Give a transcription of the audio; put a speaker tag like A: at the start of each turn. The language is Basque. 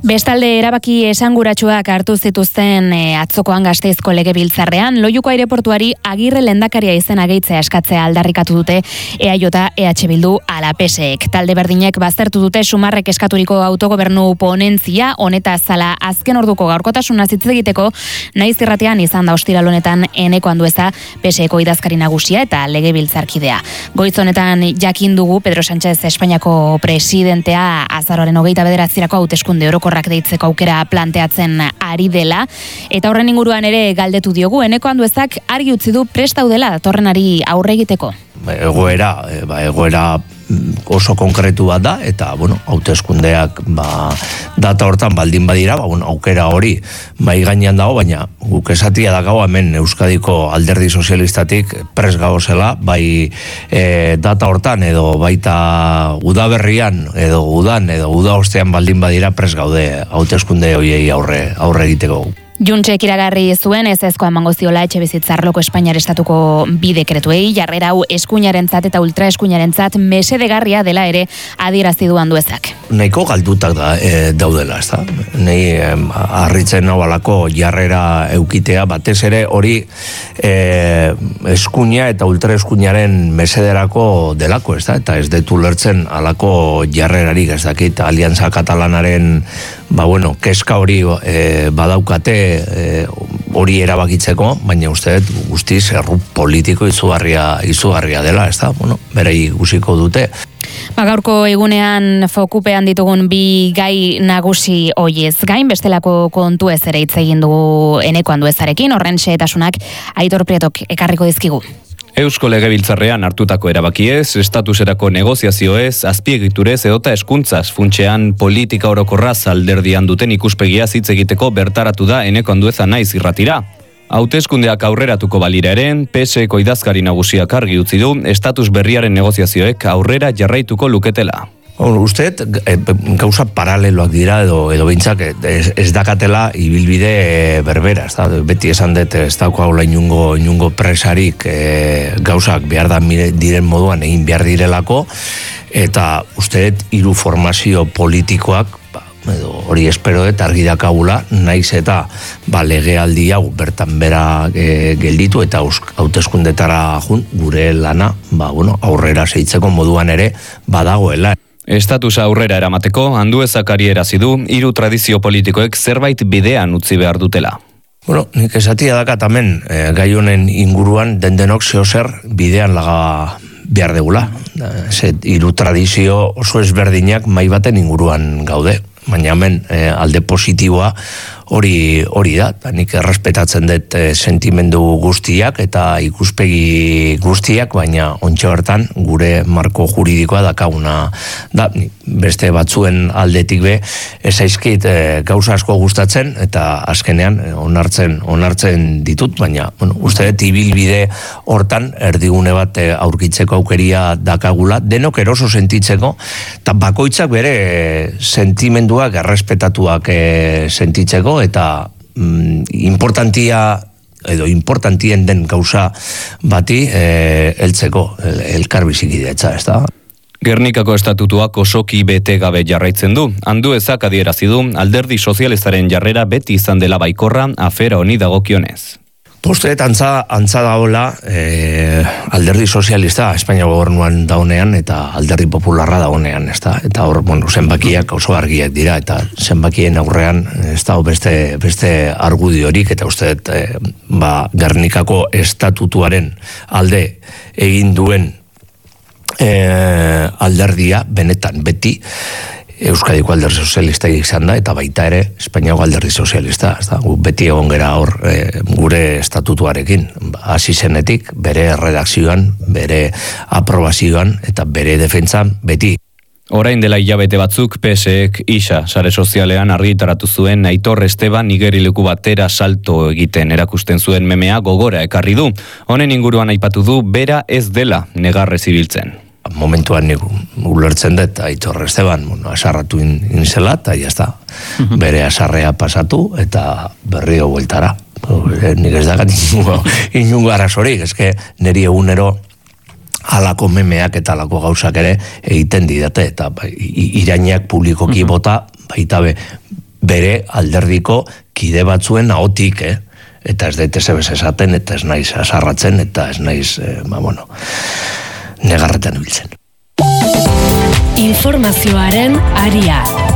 A: Bestalde erabaki esanguratsuak hartu zituzten atzokoan Gasteizko legebiltzarrean, Loiuko aireportuari Agirre lehendakaria izena gehitzea eskatzea aldarrikatu dute EAJ, EH Bildu ala PSek. Talde berdinek baztertu dute Sumarrek eskaturiko autogobernu ponentzia, honetaz zala azken orduko gaurkotasuna hitz egiteko, naiz irratean izan da ostiral honetan Eneko Andueza PSeko idazkari nagusia eta legebiltzarkidea. Goiz honetan jakin dugu Pedro Sánchez Espainiako presidentea azaroaren 29 hauteskunde orokorrak deitzeko aukera planteatzen ari dela, eta horren inguruan ere galdetu diogu Eneko Anduezak argi utzi du prest daudela datorrenari aurre egiteko.
B: Egoera oso konkretu bat da, eta, hauteskundeak, data hortan baldin badira, aukera hori mai gainean dago, baina guk esatia dakago hemen Euskadiko Alderdi Sozialistatik prest gauzela, bai data hortan, edo baita udaberrian, edo udan, edo uda ostean baldin badira prest gaude hauteskunde horiei aurre egiteko.
A: Juntsek iragarri zuen ezezkoa emango ziola etxebizitza arloko Espainiar estatuko bi dekretuei, jarrera hau eskuinarentzat eta ultraeskuinarentzat mesedegarria dela ere adierazi du Anduezak.
B: Nahiko galdutak daudela, ezta? Nei harritzen hau alako jarrera eukitea, batez ere hori eskuina eta ultraeskuinaren mesederako delako, ezta? Eta ez detu lertzen alako jarrerarik, ez dakit, Alianza Katalanaren keska hori badaukate hori erabakitzeko, baina uste guztiz erru politiko izugarria dela, ez da? Berei guziko dute.
A: Gaurko egunean fokupean ditugun bi gai nagusi hoiez gain, bestelako kontu ez ere hitz egin dugu Eneko Anduezarekin, horren xehetasunak Aitor Prietok ekarriko dizkigu.
C: Eusko Legebiltzarrean hartutako erabakiez, estatuserako negoziazioez, azpiegiturez edota eskuntzaz funtsean politika orokorraz alderdian duten ikuspegia hitz egiteko bertaratu da Eneko Andueza naiz irratira. Hauteskundeak aurreratuko balira eren, PSeko idazkari nagusiak argi utzi du estatus berriaren negoziazioek aurrera jarraituko luketela.
B: Usteet, gauza paraleloak dira edo behintzak ez dakatela ibilbide berbera, beti esan dut ez dauko haula inungo presarik gauzak behar da diren moduan egin behar direlako, eta usteet hiru formazio politikoak hori espero dut argi dakagula, naiz eta legealdi hau bertan bera gelditu eta hauteskundetara gure lana aurrera zeitzeko moduan ere badagoela.
C: Estatusa aurrera eramateko, Anduezak adierazi du, hiru tradizio politikoek zerbait bidean utzi behar dutela.
B: Nik esatia dakat hemen gai honen inguruan denok zer bidean laga behar degula. Hiru tradizio oso ezberdinak mai baten inguruan gaude, baina hemen alde positiboa hori da, nik errespetatzen dut sentimendu guztiak eta ikuspegi guztiak, baina ontxe hortan gure marko juridikoa dakaguna da, beste batzuen aldetik ez zaizkit gauza asko gustatzen eta azkenean onartzen ditut, baina uste dut ibilbide hortan erdigune bat aurkitzeko aukeria dakagula, denok eroso sentitzeko, eta bakoitzak bere sentimenduak errespetatuak sentitzeko, eta importantien den gauza bati heltzeko elkar bizikidetza, ez da?
C: Gernikako estatutuak osoki bete gabe jarraitzen du. Anduezak adierazi du Alderdi Sozialistaren jarrera beti izan dela baikorra afera honi dagokionez.
B: Posteet antza dagoela Alderdi Sozialista Espainia gobernuan daunean eta Alderdi Popularra daunean, ez da? Eta hor, zenbakiak oso argiak dira, eta zenbakien aurrean ez da beste argudiorik, eta uste Gernikako estatutuaren alde egin duen alderdia benetan beti Euskadiko Alderdi Sozialista izan da, eta baita ere Espainiako Alderdi Sozialista, beti egon gera hor gure estatutuarekin, hasi zenetik bere redakzioan, bere aprobazioan eta bere defentsan beti.
C: Orain dela hilabete batzuk PSek isa sare sozialean argitaratu zuen Aitor Esteban igerileku batera salto egiten erakusten zuen memea gogora ekarri du. Honen inguruan aipatu du bera ez dela negarrez ibiltzen.
B: Momentuan nik ulertzen dut Aitor Esteban asarratu inzela, eta jazta, bere asarrea pasatu eta berrio bueltara. Nik ez dakat inungo arazorik, eske niri egunero halako memeak eta halako gauzak ere egiten didate, eta irainak publikoki bota, baita bere alderdiko kide batzuen ahotik, eta ez daite zebez esaten, eta ez naiz asarratzen, eta ez naiz, negarretan biltzen.
D: Informazioaren aria.